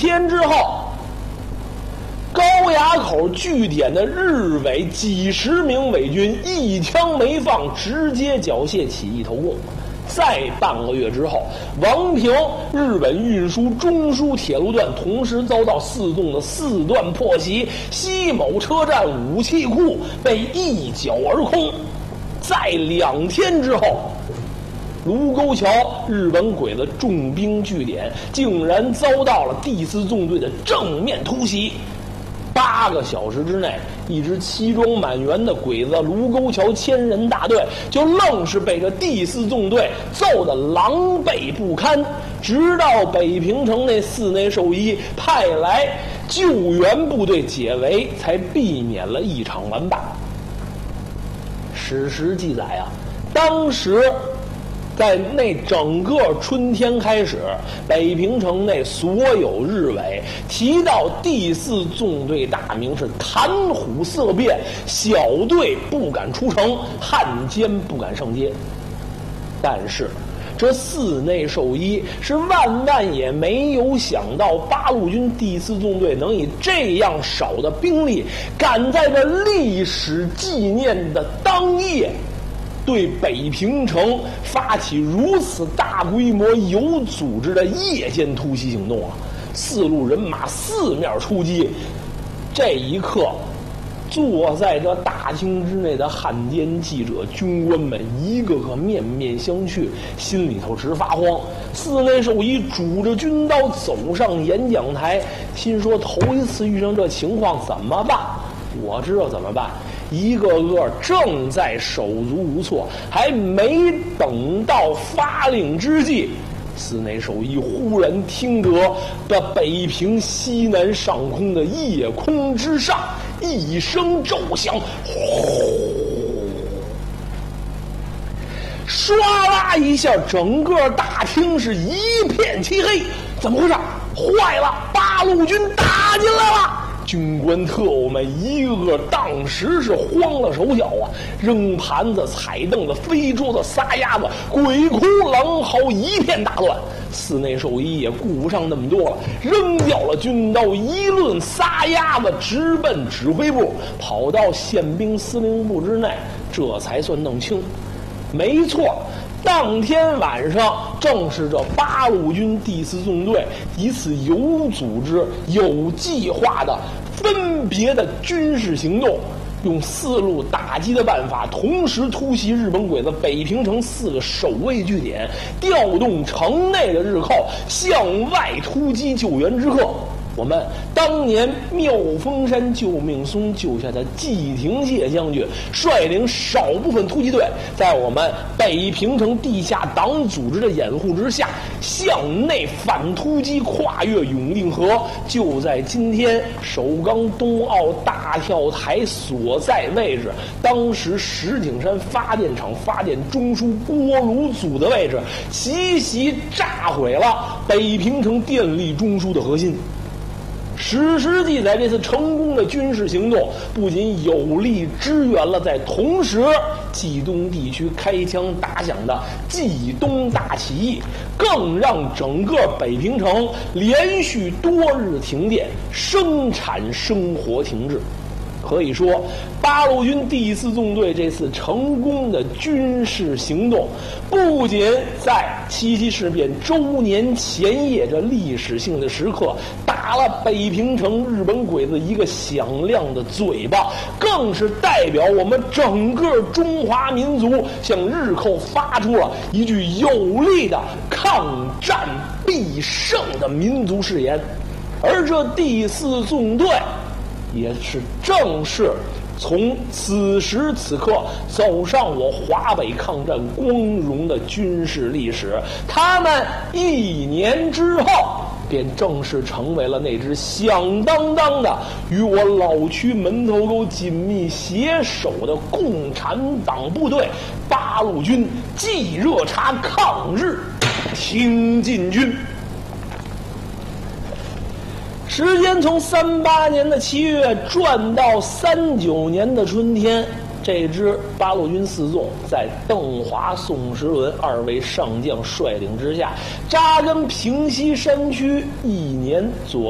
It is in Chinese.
天之后，高崖口据点的日伪几十名伪军一枪没放，直接缴械起义投共。再半个月之后，王平日本运输中枢铁路段同时遭到四纵的4段破袭，西某车站武器库被一缴而空。在2天之后，卢沟桥日本鬼子重兵据点竟然遭到了第4纵队的正面突袭。8个小时之内，一支齐装满员的鬼子卢沟桥1000人大队就愣是被这第4纵队揍得狼狈不堪，直到北平城那寺内寿一派来救援部队解围，才避免了一场完败。史实记载啊，当时在那整个春天开始，北平城内所有日伪提到第4纵队大名是谈虎色变，小队不敢出城，汉奸不敢上街。但是这寺内寿一是万也没有想到八路军第4纵队能以这样少的兵力，赶在这历史纪念的当夜对北平城发起如此大规模有组织的夜间突袭行动啊！4路人马4面出击。这一刻，坐在这大厅之内的汉奸记者军官们一个个面面相觑，心里头直发慌。寺内寿一拄着军刀走上演讲台，心说头一次遇上这情况怎么办？我知道怎么办。一个个正在手足无措，还没等到发令之际，寺内寿一忽然听得这北平西南上空的夜空之上一声骤响，呼，唰啦一下，整个大厅是一片漆黑。怎么回事？坏了，八路军打进来了！军官特务们一个个当时是慌了手脚啊，扔盘子、踩凳子、飞桌子、撒丫子，鬼哭狼嚎，一片大乱。寺内寿一也顾不上那么多了，扔掉了军刀，一论撒丫子，直奔指挥部，跑到宪兵司令部之内，这才算弄清。没错，当天晚上正是这八路军第4纵队一次有组织、有计划的分别的军事行动，用4路打击的办法，同时突袭日本鬼子北平城4个守卫据点，调动城内的日寇向外突击救援之客。我们当年妙峰山救命松救下的季廷燮将军率领少部分突击队，在我们北平城地下党组织的掩护之下，向内反突击，跨越永定河。就在今天首钢东澳大跳台所在位置，当时石景山发电厂发电中枢锅炉组的位置，奇袭炸毁了北平城电力中枢的核心。史实记载，这次成功的军事行动不仅有力支援了在同时冀东地区开枪打响的冀东大起义，更让整个北平城连续多日停电，生产生活停滞。可以说，八路军第4纵队这次成功的军事行动，不仅在七七事变周年前夜这历史性的时刻打了北平城日本鬼子一个响亮的嘴巴，更是代表我们整个中华民族向日寇发出了一句有力的抗战必胜的民族誓言。而这第4纵队也是正式从此时此刻走上我华北抗战光荣的军事历史。他们1年之后便正式成为了那支响当当的与我老区门头沟紧密携手的共产党部队——八路军冀热察抗日挺进军。时间从38年的7月转到39年的春天，这支八路军4纵在邓华、宋时轮2位上将率领之下，扎根平西山区1年左右。